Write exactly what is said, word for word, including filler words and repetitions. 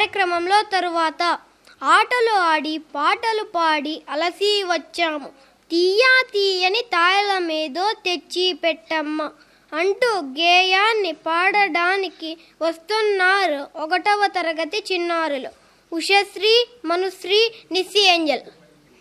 కార్యక్రమంలో తరువాత ఆటలు ఆడి పాటలు పాడి అలసి వచ్చాము, తీయా తీయని తాళమేదో తెచ్చి పెట్టమ్మ అంటూ గేయాన్ని పాడడానికి వస్తున్నారు ఒకటవ తరగతి చిన్నారులు ఉషశ్రీ, మనుశ్రీ, నిస్సి ఏంజల్.